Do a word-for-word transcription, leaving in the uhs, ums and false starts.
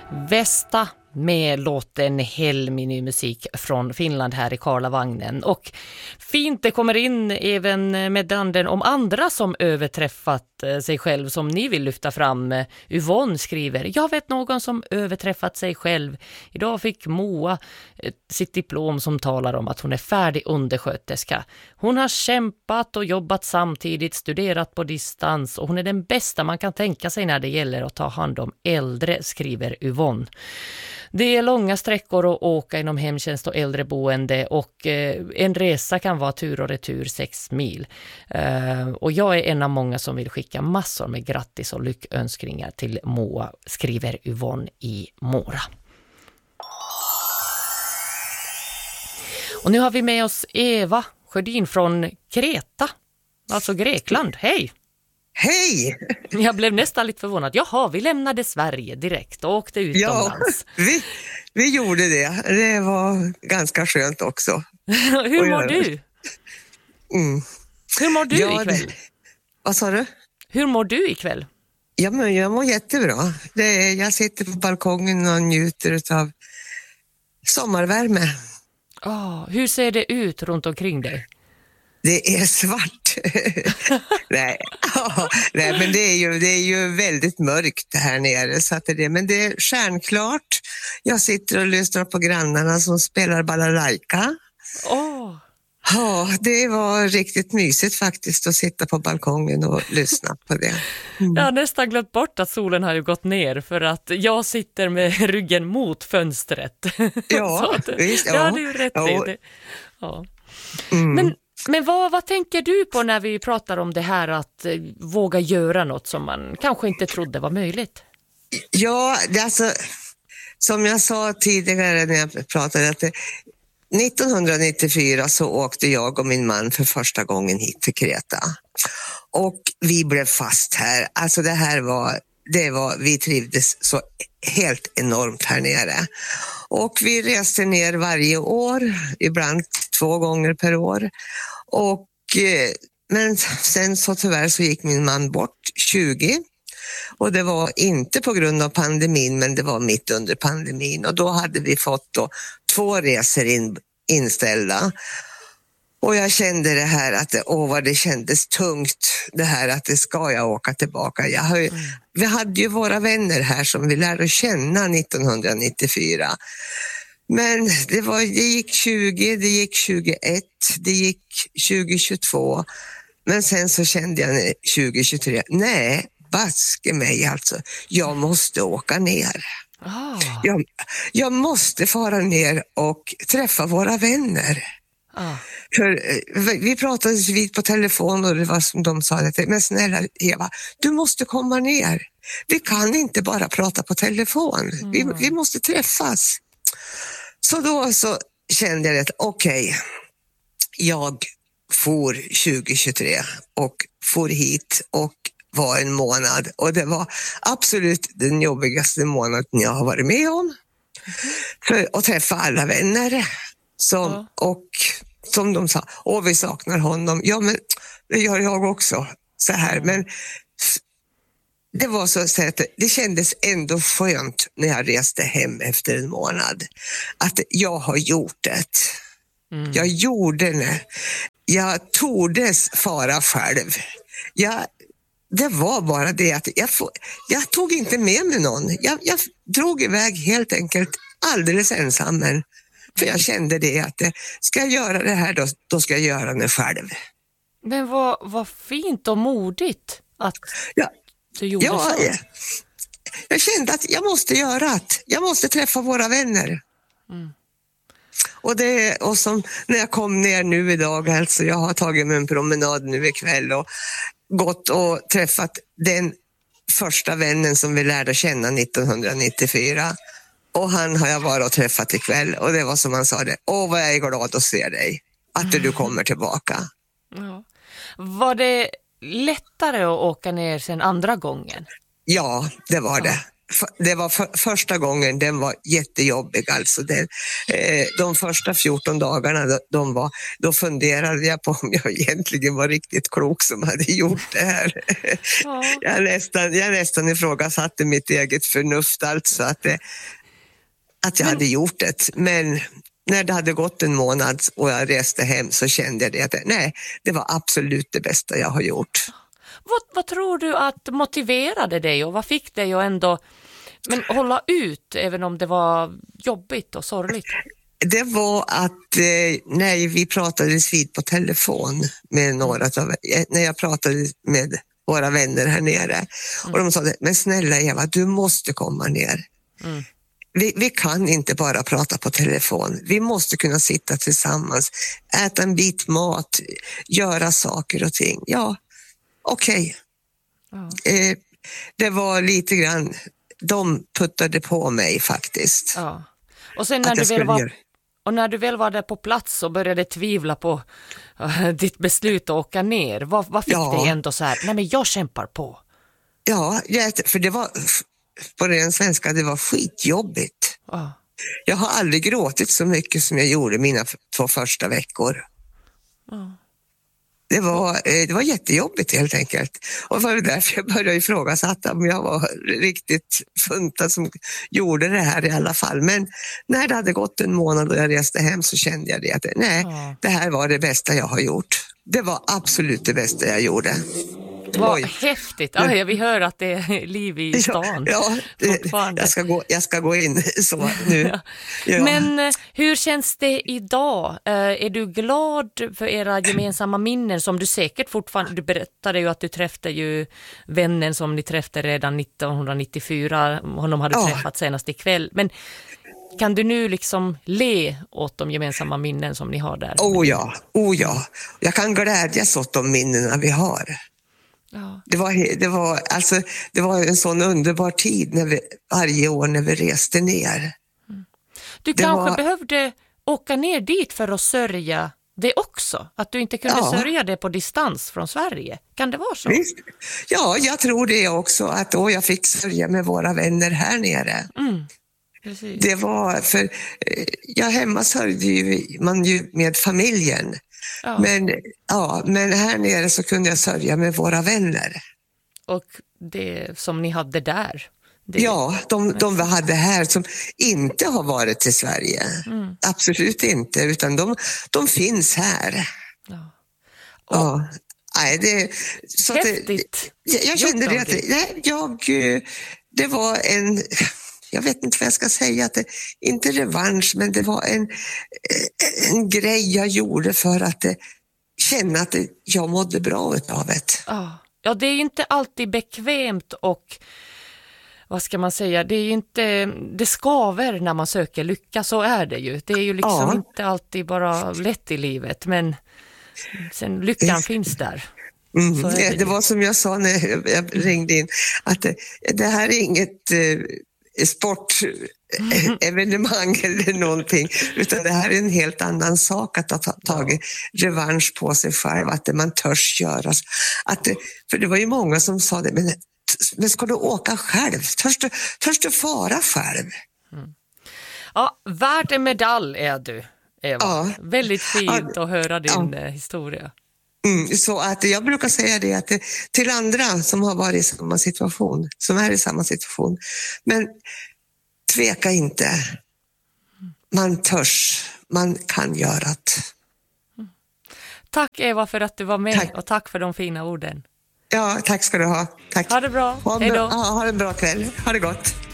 Vesta med låten Helmini musik från Finland här i Karlavagnen. Och fint det kommer in även med den om andra som överträffat sig själv som ni vill lyfta fram. Yvonne skriver: jag vet någon som överträffat sig själv. Idag fick Moa sitt diplom som talar om att hon är färdig undersköterska. Hon har kämpat och jobbat samtidigt, studerat på distans och hon är den bästa man kan tänka sig när det gäller att ta hand om äldre, skriver Yvonne. Det är långa sträckor att åka inom hemtjänst och äldreboende och eh, en resa kan vara tur och retur sex mil. Eh, och jag är en av många som vill skicka massor med grattis och lyckönskningar till Moa, skriver Yvonne i Mora. Och nu har vi med oss Eva Sjödin från Kreta, alltså Grekland. Hej! Hej! Jag blev nästan lite förvånad. Jaha, vi lämnade Sverige direkt och åkte utomlands. Ja, vi, vi gjorde det. Det var ganska skönt också. Hur mår du? Mm. Hur mår du ja, ikväll? Det, vad sa du? Hur mår du ikväll? Ja, men jag mår jättebra. Det är, jag sitter på balkongen och njuter av sommarvärme. Oh, hur ser det ut runt omkring dig? Det är svart. nej, ja, nej, men det är, ju, det är ju väldigt mörkt här nere. Så att det är, men det är stjärnklart. Jag sitter och lyssnar på grannarna som spelar balalaika. Oh. Ja, det var riktigt mysigt faktiskt att sitta på balkongen och lyssna på det. Mm. Jag har nästan glömt bort att solen har ju gått ner för att jag sitter med ryggen mot fönstret. Ja, att, visst. Ja, det hade ju rätt ja. i det. Ja. Mm. Men Men vad, vad tänker du på när vi pratar om det här att eh, våga göra något som man kanske inte trodde var möjligt? Ja, det alltså, som jag sa tidigare när jag pratade, att det, nittonhundranittiofyra så åkte jag och min man för första gången hit till Kreta. Och vi blev fast här. Alltså det här var, det var, vi trivdes så helt enormt här nere. Och vi reste ner varje år, ibland två gånger per år. Och, men sen så tyvärr så gick min man bort tjugo. Och det var inte på grund av pandemin, men det var mitt under pandemin. Och då hade vi fått då två resor in, inställda. Och jag kände det här att åh, vad det kändes tungt, det här att det ska jag åka tillbaka. Jag har ju, mm. Vi hade ju våra vänner här som vi lärde känna nittonhundranittiofyra. Men det, var, det gick tjugo, det gick tjugoett, det gick tjugohundratjugotvå. Men sen så kände jag tjugohundratjugotre, nej, baske mig alltså, jag måste åka ner. Oh. Jag, jag måste fara ner och träffa våra vänner. Oh. För, vi pratade vid på telefon och det var som de sa, men snälla Eva, du måste komma ner. Vi kan inte bara prata på telefon, mm. vi, vi måste träffas. Så då så kände jag att okej, okay, jag for tjugohundratjugotre och for hit och var en månad. Och det var absolut den jobbigaste månaden jag har varit med om. Mm. För att träffa alla vänner. Som, mm. Och som de sa, åh vi saknar honom. Ja men det gör jag också. Så här. Mm. Men det var så att det kändes ändå skönt när jag reste hem efter en månad. Att jag har gjort det. Mm. Jag gjorde det. Jag tordes fara själv. Jag, det var bara det att jag, jag tog inte med mig någon. Jag, jag drog iväg helt enkelt alldeles ensam. Men för jag kände det att ska jag göra det här då, då ska jag göra det själv. Men vad, vad fint och modigt att... Ja. Du gjorde ja, så. Jag, jag kände att jag måste göra det. Jag måste träffa våra vänner. Mm. Och, det, och som när jag kom ner nu idag, alltså jag har tagit mig en promenad nu ikväll och gått och träffat den första vännen som vi lärde känna nittonhundranittiofyra. Och han har jag varit och träffat ikväll. Och det var som han sa det. Åh, vad jag är glad att se dig. Att du kommer tillbaka. Ja. Var det lättare att åka ner sen andra gången? Ja, det var ja. det. det var för, första gången, den var jättejobbig alltså. Den, eh, de första fjorton dagarna, de, de var, då funderade jag på om jag egentligen var riktigt klok som hade gjort det här. Ja. jag, nästan, jag nästan ifrågasatte mitt eget förnuft alltså, att, det, att jag Men... hade gjort det. Men när det hade gått en månad och jag reste hem så kände jag det att nej, det var absolut det bästa jag har gjort. Vad, vad tror du att motiverade dig och vad fick dig att ändå men hålla ut även om det var jobbigt och sorgligt? Det var att eh, när vi pratades vid på telefon med några av, när jag pratade med våra vänner här nere mm. och de sa, men snälla Eva, du måste komma ner. Mm. Vi, vi kan inte bara prata på telefon. Vi måste kunna sitta tillsammans, äta en bit mat, göra saker och ting. Ja, okej. Okay. Ja. Eh, det var lite grann, de puttade på mig faktiskt. Ja. Och sen när du väl var, och när du väl var där på plats och började tvivla på uh, ditt beslut att åka ner, vad, vad fick ja. dig ändå så här, nej men jag kämpar på? Ja, för det var, på ren svenska, det var skitjobbigt. Ja. Jag har aldrig gråtit så mycket som jag gjorde mina två första veckor. Ja. Det var, det var jättejobbigt helt enkelt. Och det var därför jag började ifrågasätta om jag var riktigt funtad som gjorde det här i alla fall. Men när det hade gått en månad och jag reste hem så kände jag det att nej, ja. det här var det bästa jag har gjort. Det var absolut det bästa jag gjorde. Vad häftigt. Ja, vi hör att det är liv i stan. Ja, ja jag, ska gå, jag ska gå in så nu. Ja. Men hur känns det idag? Är du glad för era gemensamma minnen som du säkert fortfarande, du berättade ju att du träffade ju vännen som ni träffade redan nittonhundranittiofyra, honom hade ja. träffat senast ikväll. Men kan du nu liksom le åt de gemensamma minnen som ni har där? Oh ja, oh ja. Jag kan glädjas åt de minnena vi har. Ja. Det var, det, var, alltså, det var en sån underbar tid när vi, varje år när vi reste ner. Mm. Du det kanske var... behövde åka ner dit för att sörja det också? Att du inte kunde ja. sörja det på distans från Sverige? Kan det vara så? Visst. Ja, jag tror det också. Att då jag fick sörja med våra vänner här nere. Mm. Precis. Det var för... Ja, hemma sörjde ju man ju med familjen. Ja. Men, ja, men här nere så kunde jag sörja med våra vänner. Och det som ni hade där? Det... Ja, de, de vi hade här som inte har varit till Sverige. Mm. Absolut inte, utan de, de finns här. Ja. Och... ja. Nej, det, så häftigt. Det, jag, jag kände det att nej, jag, det var en... Jag vet inte vad jag ska säga, att det, inte revansch, men det var en, en grej jag gjorde för att det, känna att det, jag mådde bra av det. Ja, det är ju inte alltid bekvämt och vad ska man säga, det är ju inte, det skaver när man söker lycka, så är det ju. Det är ju liksom ja. inte alltid bara lätt i livet, men sen lyckan mm. finns där. Mm. Det, det var som jag sa när jag ringde in, att det, det här är inget... Eh, sportevenemang eller någonting, utan det här är en helt annan sak att ha tagit revansch på sig själv, att det man törs göra. Att det, för det var ju många som sa det, men, men ska du åka själv? Törs du, törs du fara själv? Mm. Ja, värd en medalj är du, Eva. Ja. Väldigt fint ja. att höra din ja. historia. Mm, så att jag brukar säga det att det, till andra som har varit i samma situation, som är i samma situation, men tveka inte, man törs, man kan göra det. Mm. Tack Eva för att du var med tack. Och tack för de fina orden. Ja, tack ska du ha. Tack. Ha det bra, ha, hej då. Ha, ha en bra kväll, ha det gott.